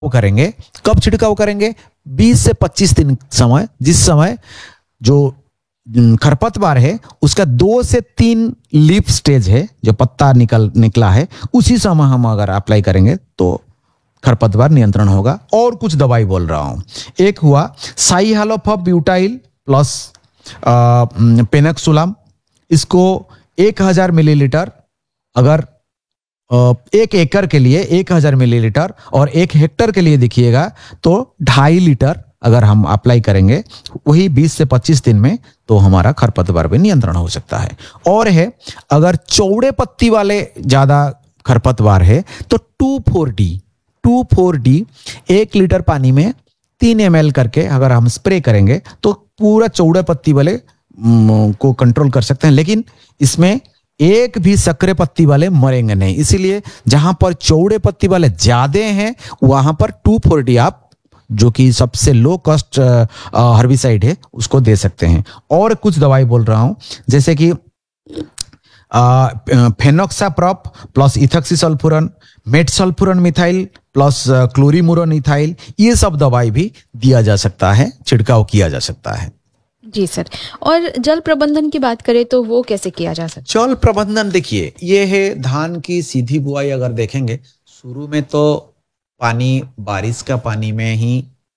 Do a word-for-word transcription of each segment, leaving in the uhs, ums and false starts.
वो करेंगे। कब छिड़काव करेंगे? बीस से पच्चीस दिन समय, जिस समय जो खरपतवार है उसका दो से तीन लीफ स्टेज है, जो पत्ता निकल निकला है, उसी समय हम अगर अप्लाई करेंगे तो खरपतवार नियंत्रण होगा। और कुछ दवाई बोल रहा हूं। एक हुआ साइहालोफॉप ब्यूटाइल प्लस पेनक्सुलाम। इसको एक हजार मिलीलीटर, अगर एक एकड़ के लिए एक हजार मिलीलीटर और एक हेक्टर के लिए देखिएगा तो ढाई लीटर अगर हम अप्लाई करेंगे वही बीस से पच्चीस दिन में, तो हमारा खरपतवार भी नियंत्रण हो सकता है। और है, अगर चौड़े पत्ती वाले ज्यादा खरपतवार है तो to four D to four D एक लीटर पानी में तीन एम एल करके अगर हम स्प्रे करेंगे तो पूरा चौड़े पत्ती वाले को कंट्रोल कर सकते हैं। लेकिन इसमें एक भी सक्रिय पत्ती वाले मरेंगे नहीं, इसीलिए जहां पर चौड़े पत्ती वाले ज्यादा हैं वहां पर टू फोर डी आप, जो कि सबसे लो कॉस्ट हर्बिसाइड है, उसको दे सकते हैं। और कुछ दवाई बोल रहा हूं, जैसे कि फेनोक्साप्रॉप प्लस इथॉक्सीसल्फुरन, मेटसल्फुरन मिथाइल प्लस क्लोरीमुरन इथाइल, ये सब दवाई भी दिया जा सकता है, छिड़काव किया जा सकता है। जी सर। और जल प्रबंधन की बात करें तो वो कैसे किया जा सकता है? जल प्रबंधन देखिए, ये है धान की सीधी बुआई। अगर देखेंगे शुरू में तो पानी बारिश का पानी में ही,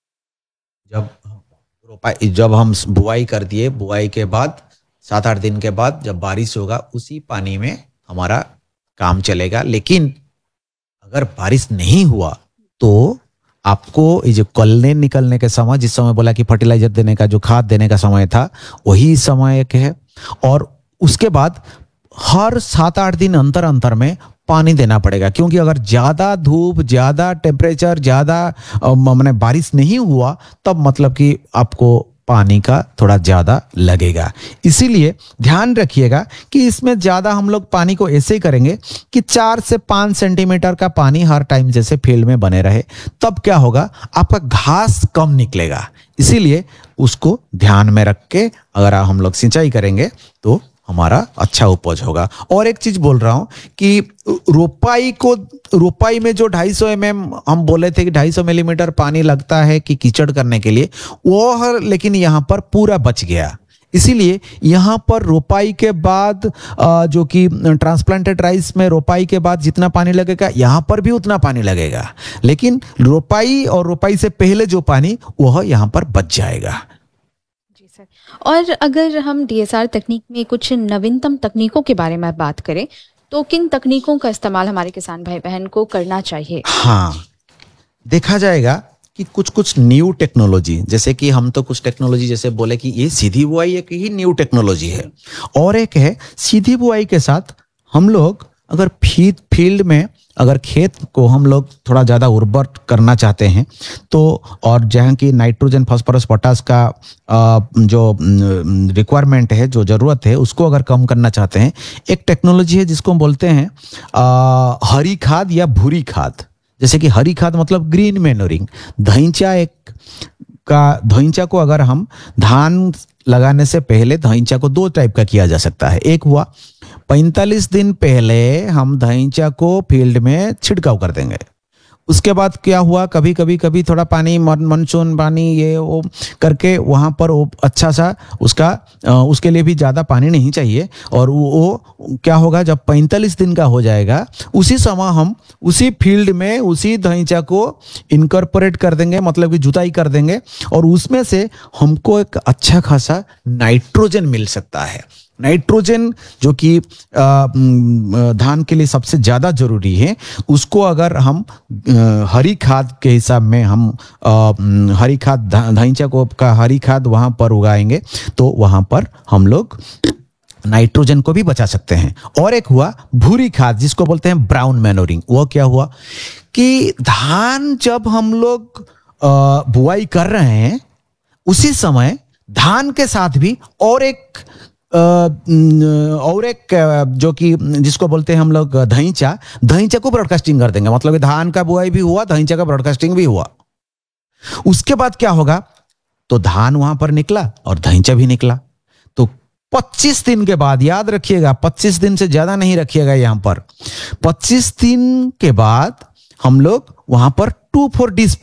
जब रोपाई जब हम बुआई कर दिए, बुआई के बाद सात आठ दिन के बाद जब बारिश होगा उसी पानी में हमारा काम चलेगा। लेकिन अगर बारिश नहीं हुआ तो आपको ये जो कलने निकलने के समय, जिस समय बोला कि फर्टिलाइजर देने का, जो खाद देने का समय था, वही समय एक है। और उसके बाद हर सात आठ दिन अंतर अंतर में पानी देना पड़ेगा, क्योंकि अगर ज्यादा धूप, ज्यादा टेम्परेचर, ज्यादा माने बारिश नहीं हुआ तब मतलब कि आपको पानी का थोड़ा ज्यादा लगेगा। इसीलिए ध्यान रखिएगा कि इसमें ज्यादा हम लोग पानी को ऐसे ही करेंगे कि चार से पांच सेंटीमीटर का पानी हर टाइम जैसे फील्ड में बने रहे। तब क्या होगा, आपका घास कम निकलेगा। इसीलिए उसको ध्यान में रख के अगर हम लोग सिंचाई करेंगे तो हमारा अच्छा उपज होगा। और एक चीज बोल रहा हूं कि रोपाई को रोपाई में जो ढाई सौ एम एम हम बोले थे कि ढाई सौ मिलीमीटर पानी लगता है कि कीचड़ करने के लिए, वो लेकिन यहाँ पर पूरा बच गया। इसीलिए यहाँ पर रोपाई के बाद जो कि ट्रांसप्लांटेड राइस में रोपाई के बाद जितना पानी लगेगा यहाँ पर भी उतना पानी लगेगा, लेकिन रोपाई और रोपाई से पहले जो पानी वह यहाँ पर बच जाएगा। और अगर हम डी एस आर तकनीक में कुछ नवीनतम तकनीकों के बारे में बात करें तो किन तकनीकों का इस्तेमाल हमारे किसान भाई बहन को करना चाहिए? हाँ, देखा जाएगा कि कुछ कुछ न्यू टेक्नोलॉजी, जैसे कि हम तो कुछ टेक्नोलॉजी जैसे बोले कि ये सीधी बुआई एक ही न्यू टेक्नोलॉजी है, और एक है सीधी बुआई के साथ हम लोग अगर फील्ड फील्ड में अगर खेत को हम लोग थोड़ा ज़्यादा उर्वर करना चाहते हैं तो, और जहाँ की नाइट्रोजन, फास्फोरस, पोटास का जो रिक्वायरमेंट है, जो ज़रूरत है, उसको अगर कम करना चाहते हैं, एक टेक्नोलॉजी है जिसको हम बोलते हैं आ, हरी खाद या भूरी खाद। जैसे कि हरी खाद मतलब ग्रीन मैन्योरिंग। धइंचा एक का धइंचा को अगर हम धान लगाने से पहले धइंचा को दो टाइप का किया जा सकता है। एक हुआ पैंतालीस दिन पहले हम धइंचा को फील्ड में छिड़काव कर देंगे। उसके बाद क्या हुआ, कभी कभी कभी थोड़ा पानी, मानसून पानी ये वो करके वहाँ पर वो अच्छा सा उसका उसके लिए भी ज़्यादा पानी नहीं चाहिए, और वो, वो क्या होगा, जब पैंतालीस दिन का हो जाएगा उसी समय हम उसी फील्ड में उसी धइंचा को इनकॉर्पोरेट कर देंगे, मतलब कि जुताई कर देंगे, और उसमें से हमको एक अच्छा खासा नाइट्रोजन मिल सकता है। नाइट्रोजन जो कि धान के लिए सबसे ज़्यादा जरूरी है, उसको अगर हम हरी खाद के हिसाब में हम आ, हरी खाद धइंचा को का हरी खाद वहाँ पर उगाएंगे तो वहाँ पर हम लोग नाइट्रोजन को भी बचा सकते हैं। और एक हुआ भूरी खाद, जिसको बोलते हैं ब्राउन मैनोरिंग। वो क्या हुआ कि धान जब हम लोग बुआई कर रहे हैं उसी समय धान के साथ भी और एक और एक जो कि जिसको बोलते हैं हम लोग धइंचा, धइंचा को ब्रॉडकास्टिंग कर देंगे। मतलब धान का बुआई भी हुआ, धइंचा का ब्रॉडकास्टिंग भी हुआ। उसके बाद क्या होगा, तो धान वहां पर निकला और धइंचा भी निकला। तो पच्चीस दिन के बाद, याद रखिएगा पच्चीस दिन से ज्यादा नहीं रखिएगा, यहां पर पच्चीस दिन के बाद हम लोग वहां पर टू फॉर डिस्प्ले